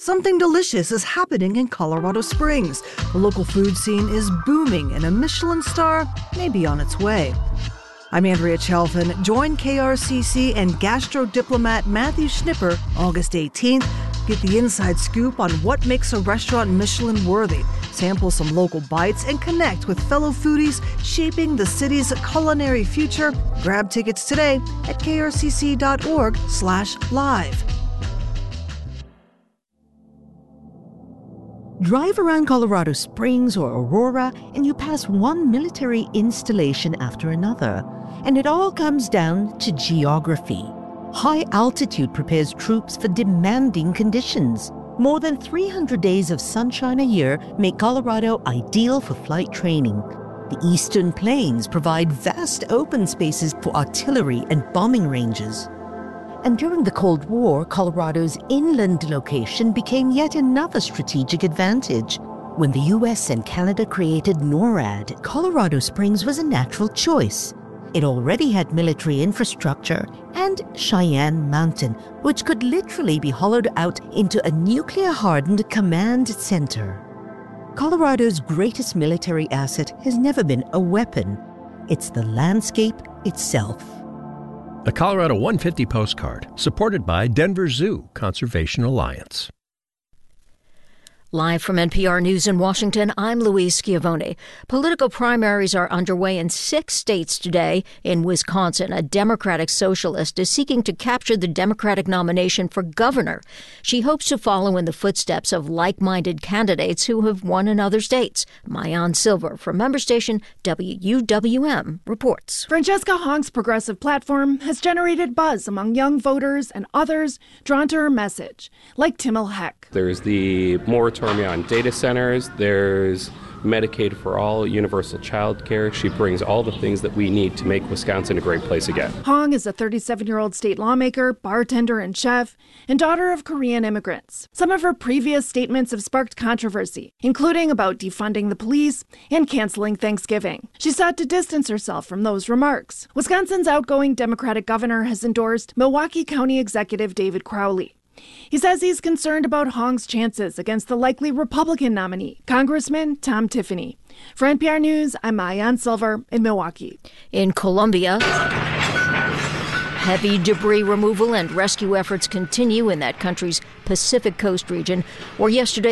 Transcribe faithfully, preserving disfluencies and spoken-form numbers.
Something delicious is happening in Colorado Springs. The local food scene is booming, and a Michelin star may be on its way. I'm Andrea Chalfin. Join K R C C and gastro diplomat Matthew Schnipper August eighteenth. Get the inside scoop on what makes a restaurant Michelin worthy. Sample some local bites and connect with fellow foodies shaping the city's culinary future. Grab tickets today at k r c c dot org slash live. Drive around Colorado Springs or Aurora and you pass one military installation after another. And it all comes down to geography. High altitude prepares troops for demanding conditions. More than three hundred days of sunshine a year make Colorado ideal for flight training. The Eastern Plains provide vast open spaces for artillery and bombing ranges. And during the Cold War, Colorado's inland location became yet another strategic advantage. When the U S and Canada created NORAD, Colorado Springs was a natural choice. It already had military infrastructure and Cheyenne Mountain, which could literally be hollowed out into a nuclear-hardened command center. Colorado's greatest military asset has never been a weapon. It's the landscape itself. A Colorado one fifty postcard, supported by Denver Zoo Conservation Alliance. Live from N P R News in Washington, I'm Louise Schiavone. Political primaries are underway in six states today. In Wisconsin, a Democratic socialist is seeking to capture the Democratic nomination for governor. She hopes to follow in the footsteps of like-minded candidates who have won in other states. Maayan Silver from member station W U W M reports. Francesca Hong's progressive platform has generated buzz among young voters and others drawn to her message, like Timmel Heck. There's the moratorium on data centers, there's Medicaid for all, universal child care. She brings all the things that we need to make Wisconsin a great place again. Hong is a thirty-seven-year-old state lawmaker, bartender and chef, and daughter of Korean immigrants. Some of her previous statements have sparked controversy, including about defunding the police and canceling Thanksgiving. She sought to distance herself from those remarks. Wisconsin's outgoing Democratic governor has endorsed Milwaukee County Executive David Crowley. He says he's concerned about Hong's chances against the likely Republican nominee, Congressman Tom Tiffany. For N P R News, I'm Maayan Silver in Milwaukee. In Colombia, heavy debris removal and rescue efforts continue in that country's Pacific Coast region, where yesterday